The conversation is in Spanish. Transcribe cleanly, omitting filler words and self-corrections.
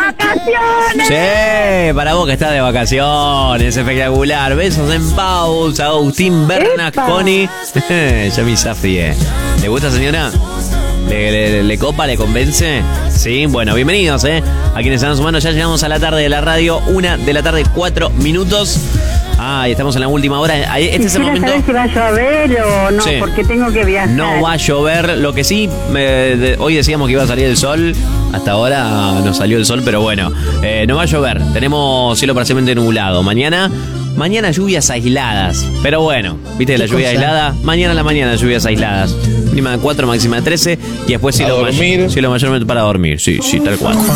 vacaciones! Sí, para vos que estás de vacaciones, espectacular. Besos en pausa, Agustín Bernasconi. Ya me zafrié. ¿Le gusta, señora? ¿Le copa? ¿Le convence? Sí, bueno, bienvenidos, a quienes están sumando. Ya llegamos a la tarde de la radio, 1:04 PM. Y estamos en la última hora. Este es el momento. ¿Saber si va a llover o no? Sí. Porque tengo que viajar. No va a llover. Lo que sí, hoy decíamos que iba a salir el sol. Hasta ahora no salió el sol, pero bueno, no va a llover. Tenemos cielo parcialmente nublado. Mañana lluvias aisladas. Pero bueno, ¿viste la lluvia aislada? Mañana a la mañana lluvias aisladas. Mínima de 4, máxima de 13. Y después cielo mayormente para dormir. Sí, tal cual.